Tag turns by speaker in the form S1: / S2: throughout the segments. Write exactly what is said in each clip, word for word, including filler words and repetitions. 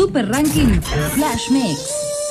S1: Super Ranking Flash Mix.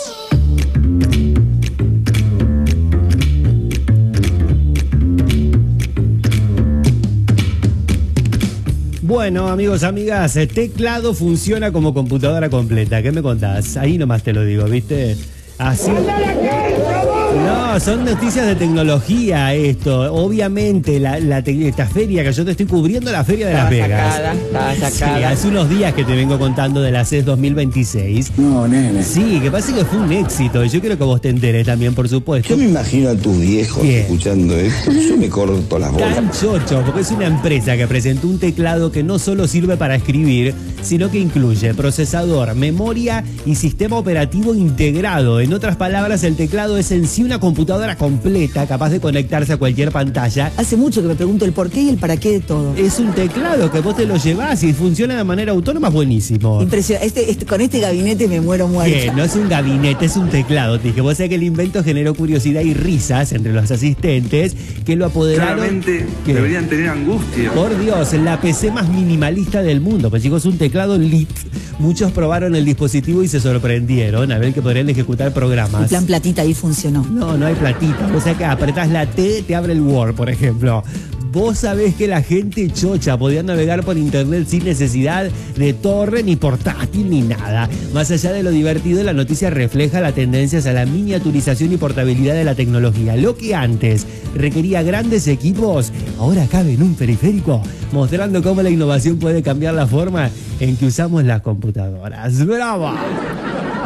S2: Bueno, amigos, amigas, el teclado funciona como computadora completa. ¿Qué me contás? Ahí nomás te lo digo, ¿viste? Así. No, son noticias de tecnología esto. Obviamente, la, la te, esta feria que yo te estoy cubriendo, la feria de
S3: estaba
S2: Las Vegas.
S3: Sacada, estaba sacada.
S2: Sí, hace unos días que te vengo contando de la C E S dos mil veintiséis.
S4: No, nene.
S2: Sí, que pasa que fue un éxito. Y yo quiero que vos te enteres también, por supuesto.
S4: Yo me imagino a tus viejos
S2: Bien.
S4: escuchando esto. Yo me corto las bolas.
S2: Tan chocho, porque es una empresa que presentó un teclado que no solo sirve para escribir, sino que incluye procesador, memoria y sistema operativo integrado. En otras palabras, el teclado es en sí una computadora completa, capaz de conectarse a cualquier pantalla.
S5: Hace mucho que me pregunto el por qué y el para qué de todo.
S2: Es un teclado que vos te lo llevás y funciona de manera autónoma, es buenísimo.
S5: Impresionante. Este, este, con este gabinete me muero muerta.
S2: Que no es un gabinete, es un teclado. Te dije, vos sabés que el invento generó curiosidad y risas entre los asistentes que lo apoderaron.
S6: Claramente
S2: ¿Qué?
S6: deberían tener angustia.
S2: Por Dios, la P C más minimalista del mundo. Pues chicos, un teclado L I T. Muchos probaron el dispositivo y se sorprendieron a ver que podrían ejecutar programas.
S5: El plan platita ahí funcionó.
S2: No, no hay platita. O sea que apretás la T, te abre el Word, por ejemplo. Vos sabés que la gente chocha podía navegar por internet sin necesidad de torre, ni portátil, ni nada. Más allá de lo divertido, la noticia refleja las tendencias a la miniaturización y portabilidad de la tecnología. Lo que antes requería grandes equipos, ahora cabe en un periférico, mostrando cómo la innovación puede cambiar la forma en que usamos las computadoras. ¡Bravo!